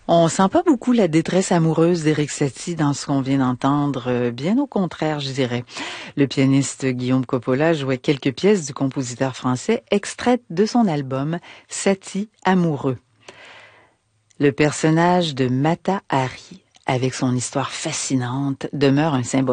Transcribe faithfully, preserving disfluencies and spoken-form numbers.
On sent pas beaucoup la détresse amoureuse d'Éric Satie dans ce qu'on vient d'entendre, bien au contraire, je dirais. Le pianiste Guillaume Coppola jouait quelques pièces du compositeur français extraites de son album Satie amoureux. Le personnage de Mata Hari, avec son histoire fascinante, demeure un symbole